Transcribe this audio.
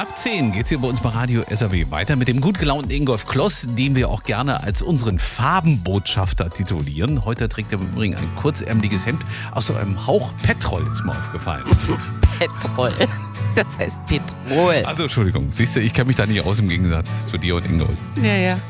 Ab 10 geht's hier bei uns bei Radio SAW weiter mit dem gut gelaunten Ingolf Kloss, den wir auch gerne als unseren Farbenbotschafter titulieren. Heute trägt er im Übrigen ein kurzärmeliges Hemd aus so einem Hauch Petrol, ist mir aufgefallen. Petrol. Das heißt Petrol. Also Entschuldigung, siehst du, ich kenne mich da nicht aus im Gegensatz zu dir und Ingolf. Ja.